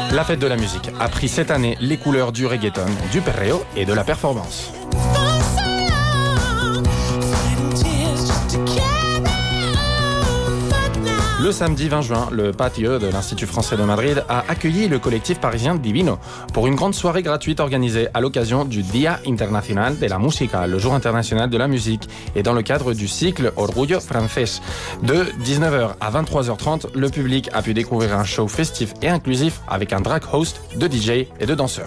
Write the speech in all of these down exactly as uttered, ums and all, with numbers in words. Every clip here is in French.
La fête de la musique a pris cette année les couleurs du reggaeton, du perreo et de la performance. Le samedi vingt juin, le patio de l'Institut français de Madrid a accueilli le collectif parisien Divino pour une grande soirée gratuite organisée à l'occasion du Día Internacional de la Música, le jour international de la musique, et dans le cadre du cycle Orgullo Francés. De dix-neuf heures à vingt-trois heures trente, le public a pu découvrir un show festif et inclusif avec un drag host, de D J et de danseurs.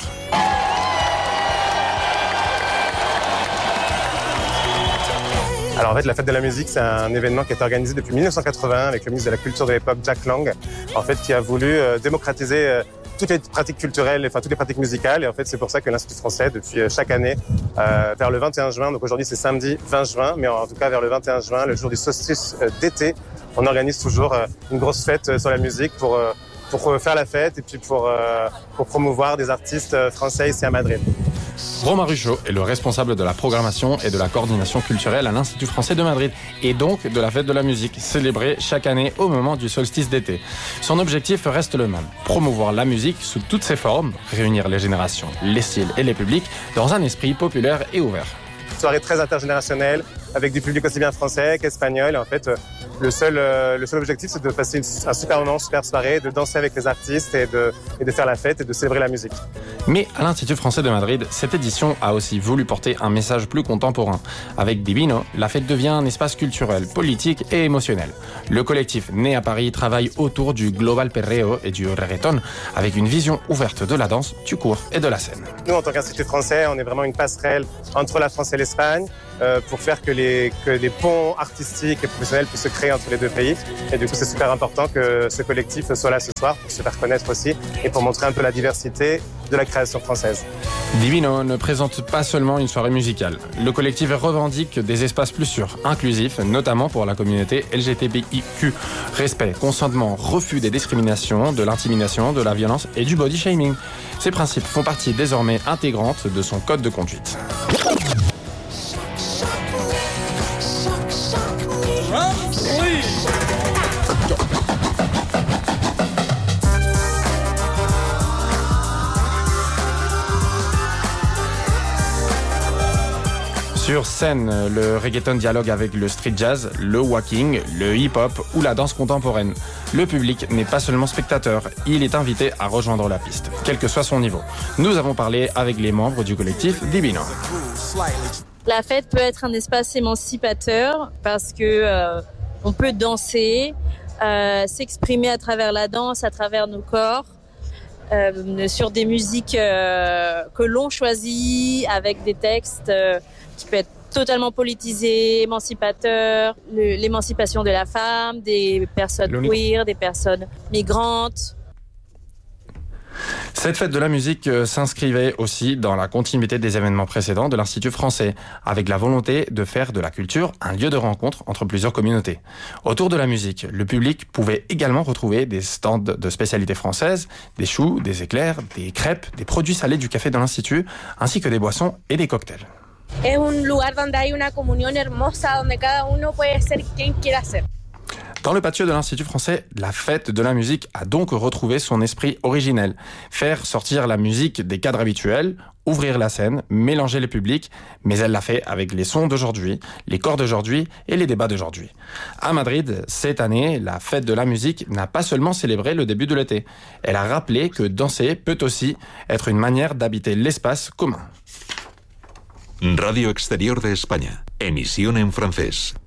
Alors en fait, la fête de la musique, c'est un événement qui est organisé depuis mille neuf cent quatre-vingt-un avec le ministre de la Culture de l'époque, Jack Lang, en fait, qui a voulu euh, démocratiser euh, toutes les pratiques culturelles, enfin toutes les pratiques musicales. Et en fait, c'est pour ça que l'Institut français, depuis euh, chaque année, euh, vers le vingt et un juin, donc aujourd'hui c'est samedi vingt juin, mais en tout cas vers le vingt et un juin, le jour du solstice euh, d'été, on organise toujours euh, une grosse fête euh, sur la musique pour euh, pour faire la fête et puis pour euh, pour promouvoir des artistes français ici à Madrid. Romain Ruchot est le responsable de la programmation et de la coordination culturelle à l'Institut français de Madrid et donc de la fête de la musique, célébrée chaque année au moment du solstice d'été. Son objectif reste le même, promouvoir la musique sous toutes ses formes, réunir les générations, les styles et les publics dans un esprit populaire et ouvert. Soirée très intergénérationnelle, avec du public aussi bien français qu'espagnol. Et en fait, le seul, euh, le seul objectif, c'est de passer une, un super moment, une super soirée, de danser avec les artistes et de, et de faire la fête et de célébrer la musique. Mais à l'Institut français de Madrid, cette édition a aussi voulu porter un message plus contemporain. Avec Divino, la fête devient un espace culturel, politique et émotionnel. Le collectif né à Paris travaille autour du global perreo et du reggaeton, avec une vision ouverte de la danse, du cours et de la scène. Nous, en tant qu'Institut français, on est vraiment une passerelle entre la France et l'Espagne euh, pour faire que les, que les ponts artistiques et professionnels puissent se créer entre les deux pays. Et du coup, c'est super important que ce collectif soit là ce soir pour se faire connaître aussi et pour montrer un peu la diversité de la création française. Divino ne présente pas seulement une soirée musicale. Le collectif revendique des espaces plus sûrs, inclusifs, notamment pour la communauté L G B T Q. Respect, consentement, refus des discriminations, de l'intimidation, de la violence et du body shaming. Ces principes font partie désormais intégrante de son code de conduite. Sur scène, le reggaeton dialogue avec le street jazz, le walking, le hip-hop ou la danse contemporaine. Le public n'est pas seulement spectateur, il est invité à rejoindre la piste, quel que soit son niveau. Nous avons parlé avec les membres du collectif Divino. La fête peut être un espace émancipateur parce que euh, on peut danser, euh, s'exprimer à travers la danse, à travers nos corps. Euh, sur des musiques euh, que l'on choisit avec des textes euh, qui peuvent être totalement politisés, émancipateurs, le, l'émancipation de la femme, des personnes queer, des personnes migrantes. Cette fête de la musique s'inscrivait aussi dans la continuité des événements précédents de l'Institut français, avec la volonté de faire de la culture un lieu de rencontre entre plusieurs communautés. Autour de la musique, le public pouvait également retrouver des stands de spécialités françaises, des choux, des éclairs, des crêpes, des produits salés du café de l'Institut, ainsi que des boissons et des cocktails. Es un lugar donde hay una comunión hermosa, donde cada uno puede ser quien quiera ser. Dans le patio de l'Institut français, la fête de la musique a donc retrouvé son esprit originel. Faire sortir la musique des cadres habituels, ouvrir la scène, mélanger les publics, mais elle l'a fait avec les sons d'aujourd'hui, les corps d'aujourd'hui et les débats d'aujourd'hui. À Madrid, cette année, la fête de la musique n'a pas seulement célébré le début de l'été. Elle a rappelé que danser peut aussi être une manière d'habiter l'espace commun. Radio Exterior de España. Emisión en francés.